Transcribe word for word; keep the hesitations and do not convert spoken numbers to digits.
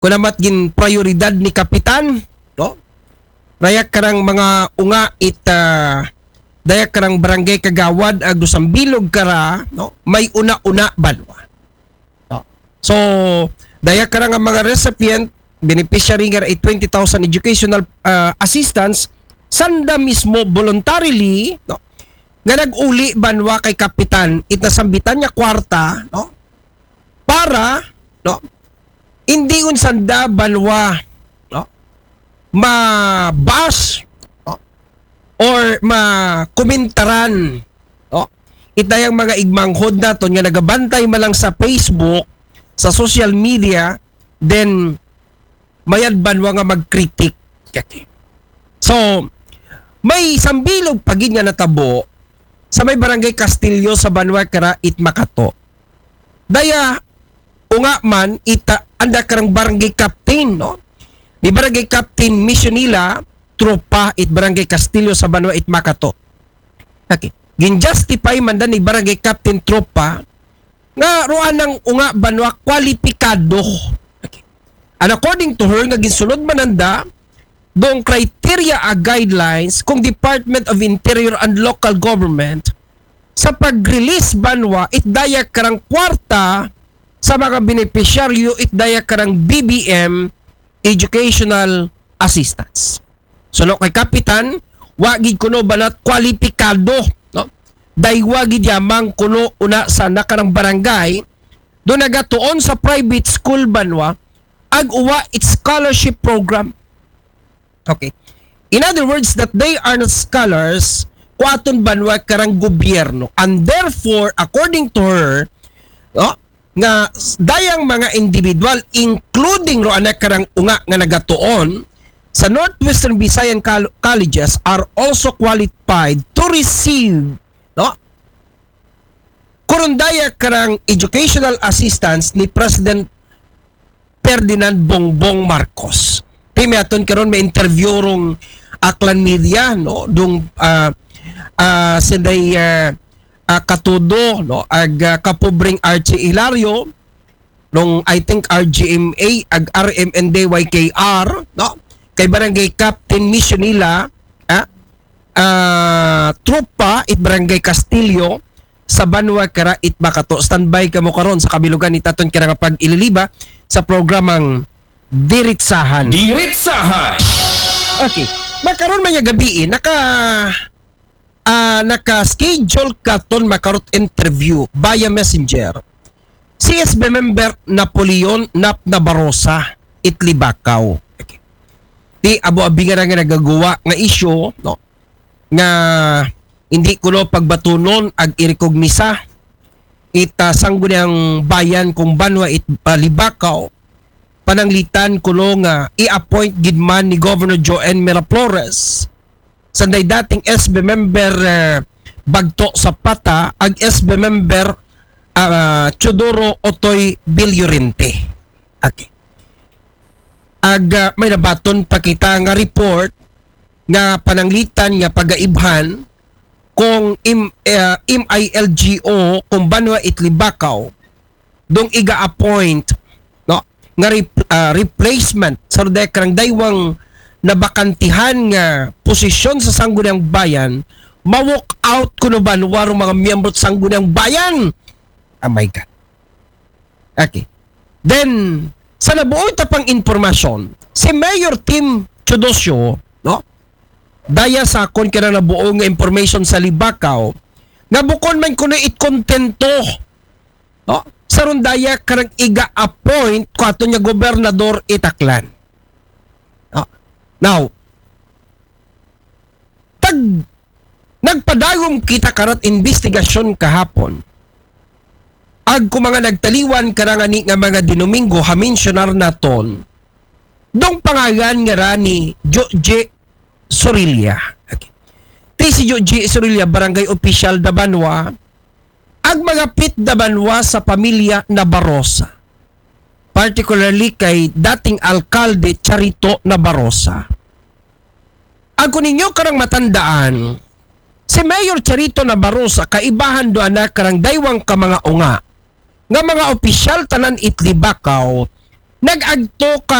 kunamat gin prioridad ni kapitan, no? Dayak karang mga unga it uh, dayak karang barangay kagawad ag dusang bilog kara, no? May una-una banwa. No? So, dayak karang ang mga recipient beneficiary nga twenty thousand educational uh, assistance sanda mismo voluntarily, no? Nga nag-uli banwa kay kapitan it nasambitan niya kwarta, no? Para, no? Hindi un sanda banwa, no? Ma-bash, no? Or ma-komentaran, no? Itayang mga igmanghod naton nga nagabantay malang sa Facebook, sa social media, then mayad banwa nga mag-critic. So, may sambilog pagin nga natabo sa may barangay Castillo sa Banwa Kara it Makato. Daya unga man ita anda karang barangay captain, no? Ni barangay captain Missionila tropa it barangay Castillo sa Banwa it Makato. Okay. Gin-justify man da ni barangay captain tropa nga ruan ng unga banwa kwalipikado. Okay. And according to her nga ginsulod man anda dong criteria a guidelines kung Department of Interior and Local Government sa pag-release banwa it daya karang kwarta sa mga beneficiaryo it daya karang B B M Educational Assistance. So no kay kapitan wagid kuno banat kwalipikado, no? Dai wagid yamang kuno una sa nakarang barangay do nagatuon sa private school banwa ag uwa its scholarship program. Okay. In other words, that they are not scholars, kuaton banwa karang gobyerno. And therefore, according to her, no, nga dayang mga individual, including ro anak karang unga nga nagatuon, sa Northwestern Visayan Colleges are also qualified to receive, no, kurundaya karang educational assistance ni President Ferdinand Bongbong Marcos. May aton karon may interview rong Aklan Media, no, dung uh, uh, sinday uh, uh, katudo, no, ag uh, kapubring R J Hilario nung I think R G M A ag R M N D Y K R, no, kay barangay Captain Missionila, ah, uh, tropa it barangay Castillo sa Banwa Kara it Makato. Standby ka mo karon sa kabilugan ni taton kira nga pag ililiba sa programang Diritsahan. Diritsahan. Okay. Makaroon man yung gabi, naka uh, naka-schedule katon makarot interview via messenger. C S B member Napoleon Nap Nabarosa Itlibakaw. Okay. Di abo-abi nga nga nagagawa nga issue, no? Nga hindi kuno pagbatunon ag irekognisa ita sangguniang bayan kung Banwa it uh, Libakaw pananglitan kuno nga i-appoint gidman ni Governor Joanne Miraflores sanday dating S B member uh, Bagto Zapata ag S B member uh, Chodoro Otoy Bilyurente. Okay. Ag uh, may nabaton pa kita nga report nga pananglitan nga pagaibhan kung im, uh, M I L G O kung Banwa Itlibakaw dong iga-appoint, no, nga rep- uh, replacement sa dekrang daywang nabakantihan nga posisyon sa sangguniang bayan ma-walk out kuno Banwa ro mga miyembro sa sangguniang bayan. Oh my God. Okay. Then sa nabuoy tapang informasyon si Mayor Tim Chodosyo, no, daya sa akon kina nabuo nga information sa Libakaw nga bukon man kuno it kontento, no, sa rundaya karang iga-appoint ko ato nga gobernador Itaklan. No. Now tag nagpadagom kita karat investigasyon kahapon ag kung mga nagtaliwan karangani nga mga dinumingo hamensionar naton dong pangalan nga rani Joje Sorilla. Okay. Ti si Joji Sorilla barangay official da Banwa ag mga pit da Banwa sa pamilya Nabarosa. Particularly kay dating alkalde Charito Nabarosa. Ag kung ninyo karang matandaan si Mayor Charito Nabarosa kaibahan do anak karang daywang ka mga unga nga mga opisyal tanan Itlibakaw nag-agto ka